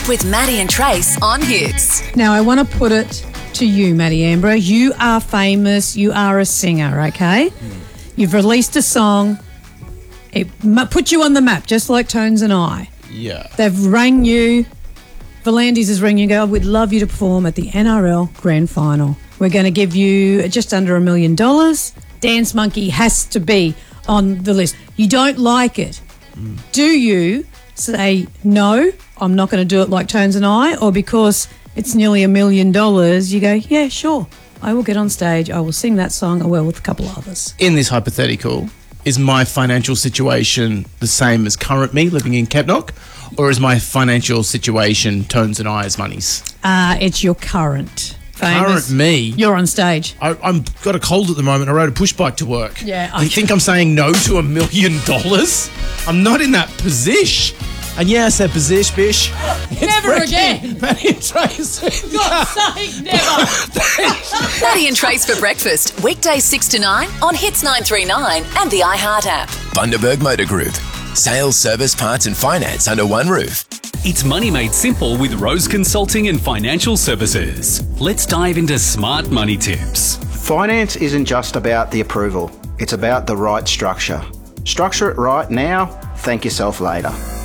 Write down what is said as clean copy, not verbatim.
Up with Maddie and Trace on Hits. Now, I want to put it to you, Maddie Amber. You are famous. You are a singer, okay? You've released a song. It put you on the map, just like Tones and I. Yeah. They've rang you. Volandis has rang you and go, we'd love you to perform at the NRL Grand Final. We're going to give you just under $1 million. Dance Monkey has to be on the list. You don't like it. Do you say, no, I'm not going to do it like Tones and I, or because it's nearly $1 million, you go, yeah, sure, I will get on stage, I will sing that song, well, with a couple of others. In this hypothetical, is my financial situation the same as current me living in Kepnock, or is my financial situation Tones and I's monies? It's your current famous. Current me? You're on stage. I'm got a cold at the moment. I rode a push bike to work. Yeah. You think I'm saying no to $1 million? I'm not in that position. And yeah, I said position, bish. Never again. Maddie and Trace. God's sake, never. Maddie and Trace for breakfast. Weekdays 6 to 9 on Hits 939 and the iHeart app. Bundaberg Motor Group. Sales, service, parts and finance under one roof. It's money made simple with Rose Consulting and Financial Services. Let's dive into smart money tips. Finance isn't just about the approval. It's about the right structure. Structure it right now, thank yourself later.